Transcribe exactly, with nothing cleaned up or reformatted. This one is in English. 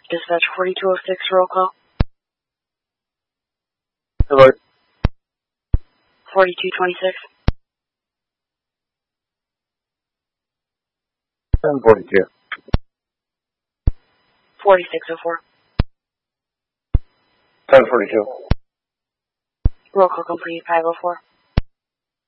Dispatch forty-two oh six, roll call. Hello. forty-two twenty-six. ten forty-two. forty-six oh four. ten forty-two. Roll call complete, five oh four.